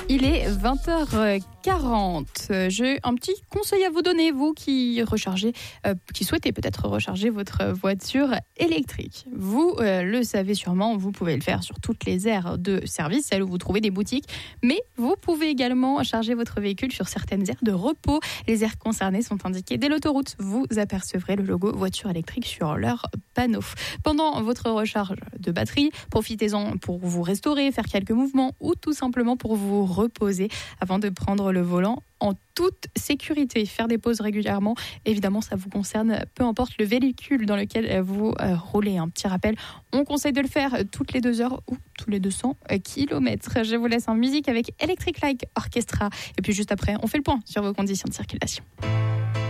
Il est 20h40. J'ai un petit conseil à vous donner, vous qui souhaitez peut-être recharger votre voiture électrique. Vous le savez sûrement, vous pouvez le faire sur toutes les aires de service, celles où vous trouvez des boutiques, mais vous pouvez également charger votre véhicule sur certaines aires de repos. Les aires concernées sont indiquées dès l'autoroute. Vous apercevrez le logo voiture électrique sur leur panneau. Pendant votre recharge de batterie, profitez-en pour vous restaurer, faire quelques mouvements ou tout simplement pour vous reposer avant de prendre le volant en toute sécurité. Faire des pauses régulièrement, évidemment, ça vous concerne, peu importe le véhicule dans lequel vous roulez. Un petit rappel, on conseille de le faire toutes les 2 heures ou tous les 200 kilomètres. Je vous laisse en musique avec Electric Light Orchestra. Et puis juste après, on fait le point sur vos conditions de circulation.